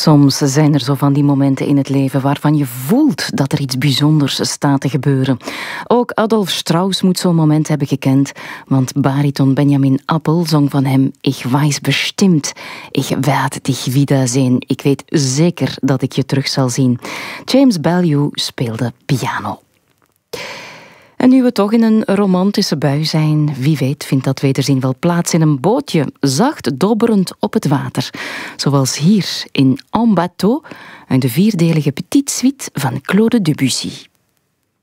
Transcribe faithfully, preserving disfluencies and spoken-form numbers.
Soms zijn er zo van die momenten in het leven waarvan je voelt dat er iets bijzonders staat te gebeuren. Ook Adolf Strauss moet zo'n moment hebben gekend, want bariton Benjamin Appel zong van hem Ich weiß bestimmt, ich werde dich wiedersehen. Ik weet zeker dat ik je terug zal zien. James Baillieu speelde piano. En nu we toch in een romantische bui zijn, wie weet vindt dat wederzien wel plaats in een bootje, zacht dobberend op het water. Zoals hier in En Bateau, uit de vierdelige Petite Suite van Claude Debussy.